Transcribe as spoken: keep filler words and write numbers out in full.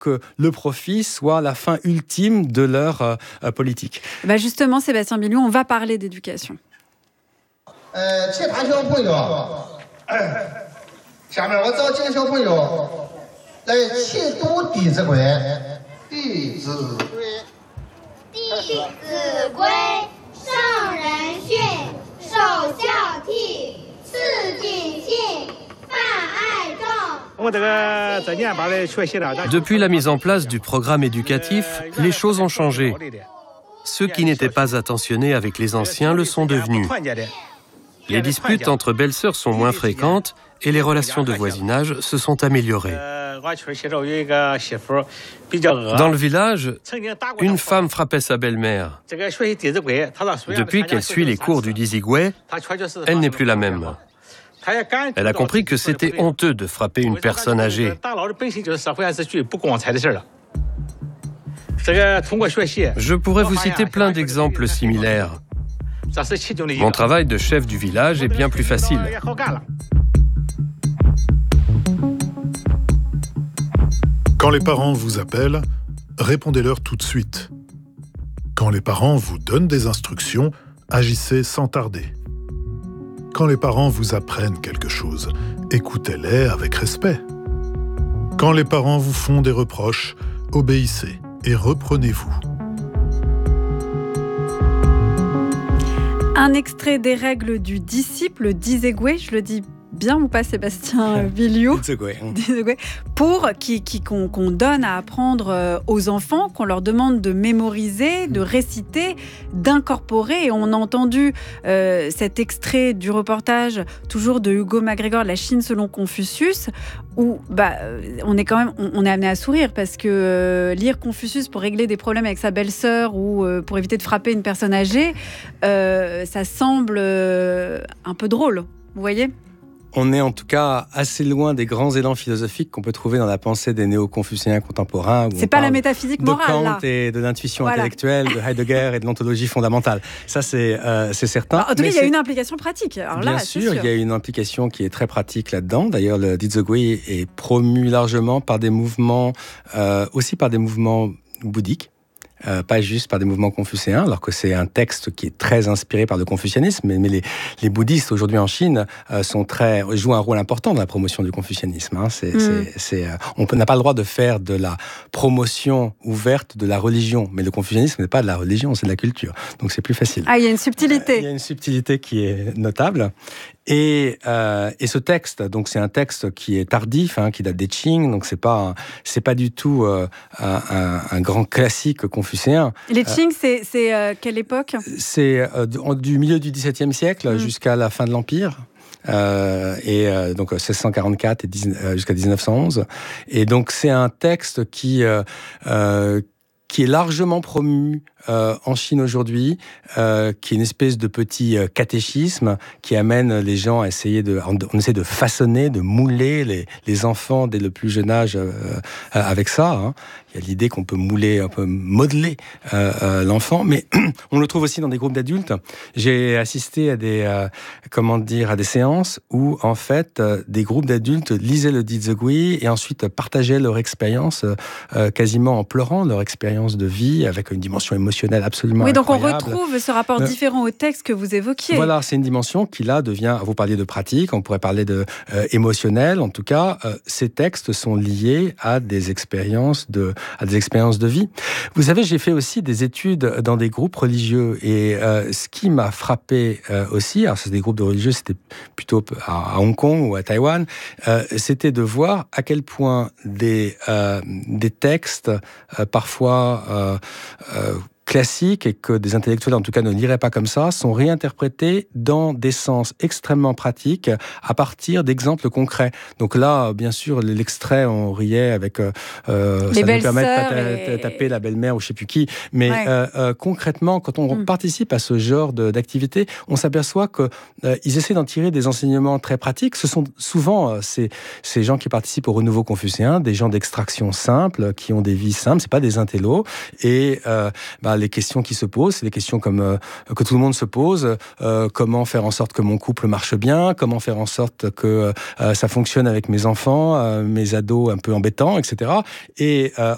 que le profit soit la fin ultime de leur euh, politique. Bah justement, Sébastien Billiou, on va parler d'éducation. Euh, 下面我找几个小朋友来齐读《弟子规》。弟子规， 弟子规，圣人训，首孝悌，次谨信，泛爱众。 Depuis la mise en place du programme éducatif, les choses ont changé. Ceux qui n'étaient pas attentionnés avec les anciens le sont devenus. Les disputes entre belles-sœurs sont moins fréquentes et les relations de voisinage se sont améliorées. Dans le village, une femme frappait sa belle-mère. Depuis qu'elle suit les cours du Dizigwe, elle n'est plus la même. Elle a compris que c'était honteux de frapper une personne âgée. Je pourrais vous citer plein d'exemples similaires. Mon travail de chef du village est bien plus facile. Quand les parents vous appellent, répondez-leur tout de suite. Quand les parents vous donnent des instructions, agissez sans tarder. Quand les parents vous apprennent quelque chose, écoutez-les avec respect. Quand les parents vous font des reproches, obéissez et reprenez-vous. Un extrait des règles du disciple Dizigwe, je le dis bien ou pas, Sébastien Billiou, pour qui, qui, qu'on, qu'on donne à apprendre aux enfants, qu'on leur demande de mémoriser, de réciter, d'incorporer. Et on a entendu euh, cet extrait du reportage, toujours de Hugo MacGregor, La Chine selon Confucius, où bah, on est quand même, on, on est amené à sourire parce que euh, lire Confucius pour régler des problèmes avec sa belle-sœur ou euh, pour éviter de frapper une personne âgée, euh, ça semble euh, un peu drôle, vous voyez ? On est en tout cas assez loin des grands élans philosophiques qu'on peut trouver dans la pensée des néo-confucéens contemporains. C'est pas la métaphysique morale, de Kant là. Et de l'intuition voilà. intellectuelle, de Heidegger et de l'ontologie fondamentale. Ça, c'est, euh, c'est certain. Alors, en tout cas, il y a c'est... une implication pratique. Alors Bien là, sûr, c'est sûr, il y a une implication qui est très pratique là-dedans. D'ailleurs, le Dizigwe est promu largement par des mouvements, euh, aussi par des mouvements bouddhiques. Euh, pas juste par des mouvements confucéens, alors que c'est un texte qui est très inspiré par le confucianisme, mais, mais les, les bouddhistes aujourd'hui en Chine euh, sont très, jouent un rôle important dans la promotion du confucianisme. Hein. C'est, mmh. c'est, c'est, euh, on n'a pas le droit de faire de la promotion ouverte de la religion, mais le confucianisme n'est pas de la religion, c'est de la culture. Donc c'est plus facile. Ah, il y a une subtilité. Euh, il y a une subtilité qui est notable. Et, euh, et ce texte, donc c'est un texte qui est tardif, hein, qui date des Qing, donc c'est pas, c'est pas du tout euh, un, un, un grand classique confucéen. Les Qing, euh, c'est, c'est euh, quelle époque ? C'est euh, du milieu du XVIIe siècle mmh. jusqu'à la fin de l'Empire. Euh, et euh, donc seize cent quarante-quatre et dix, euh, jusqu'à dix-neuf cent onze. Et donc c'est un texte qui euh, euh, qui est largement promu euh, en Chine aujourd'hui, euh, qui est une espèce de petit euh, catéchisme qui amène les gens à essayer de, on essaie de façonner, de mouler les, les enfants dès le plus jeune âge euh, avec ça. Hein. Il y a l'idée qu'on peut mouler, on peut modeler euh, euh, l'enfant, mais on le trouve aussi dans des groupes d'adultes. J'ai assisté à des, euh, comment dire, à des séances où en fait euh, des groupes d'adultes lisaient le Dizigwe et ensuite partageaient leur expérience, euh, quasiment en pleurant leur expérience de vie avec une dimension émotionnelle absolument oui, donc incroyable. On retrouve ce rapport euh, différent au texte que vous évoquiez. Voilà, c'est une dimension qui là devient, vous parliez de pratique, on pourrait parler de euh, émotionnel. En tout cas, euh, ces textes sont liés à des expériences de à des expériences de vie. Vous savez, j'ai fait aussi des études dans des groupes religieux et euh, ce qui m'a frappé euh, aussi, alors c'est des groupes de religieux, c'était plutôt à, à Hong Kong ou à Taïwan, euh, c'était de voir à quel point des euh, des textes euh, parfois euh, euh, classiques et que des intellectuels en tout cas ne liraient pas comme ça, sont réinterprétés dans des sens extrêmement pratiques à partir d'exemples concrets. Donc là, bien sûr, l'extrait, on riait avec euh, euh, ça nous permet de ta- et... taper la belle-mère ou je sais plus qui, mais ouais. euh, euh, concrètement, quand on mmh. participe à ce genre de, d'activité, on s'aperçoit que euh, ils essaient d'en tirer des enseignements très pratiques. Ce sont souvent euh, ces, ces gens qui participent au renouveau confucéen, des gens d'extraction simple, qui ont des vies simples, c'est pas des intellos, et euh, bah, les questions qui se posent, c'est des questions comme euh, que tout le monde se pose. Euh, comment faire en sorte que mon couple marche bien ? Comment faire en sorte que euh, ça fonctionne avec mes enfants, euh, mes ados un peu embêtants, et cetera. Et euh,